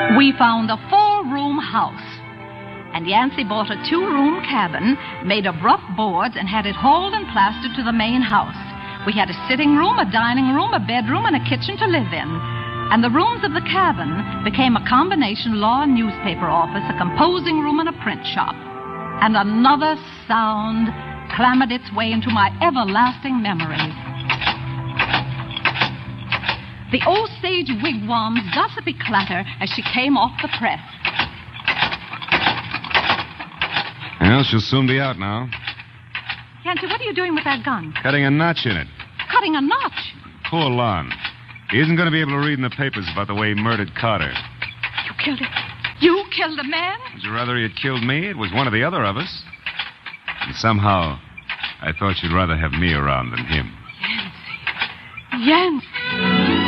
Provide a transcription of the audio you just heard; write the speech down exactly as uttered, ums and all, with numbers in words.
We found a four-room house. And Yancey bought a two-room cabin made of rough boards and had it hauled and plastered to the main house. We had a sitting room, a dining room, a bedroom, and a kitchen to live in. And the rooms of the cabin became a combination law and newspaper office, a composing room, and a print shop. And another sound clambered its way into my everlasting memories. The Osage wigwam's gossipy clatter as she came off the press. Well, she'll soon be out now. Yancey, what are you doing with that gun? Cutting a notch in it. Cutting a notch? Poor Lon. He isn't going to be able to read in the papers about the way he murdered Carter. You killed him? You killed a man? Would you rather he had killed me? It was one or the other of us. And somehow, I thought you'd rather have me around than him. Yancey. Yancey.